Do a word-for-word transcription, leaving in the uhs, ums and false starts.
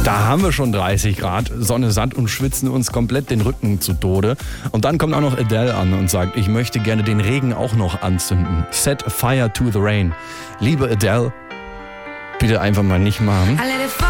Da haben wir schon dreißig Grad, Sonne satt und schwitzen uns komplett den Rücken zu Tode. Und dann kommt auch noch Adele an und sagt, ich möchte gerne den Regen auch noch anzünden. Set fire to the rain. Liebe Adele, bitte einfach mal nicht machen.